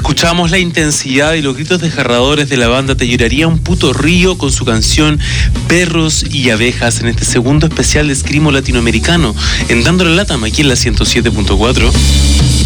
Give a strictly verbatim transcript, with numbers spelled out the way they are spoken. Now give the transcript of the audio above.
Escuchamos la intensidad y los gritos desgarradores de la banda Te Lloraría un Puto Río con su canción Perros y Abejas en este segundo especial de Escrimo Latinoamericano en Dándole Latam aquí en la ciento siete punto cuatro.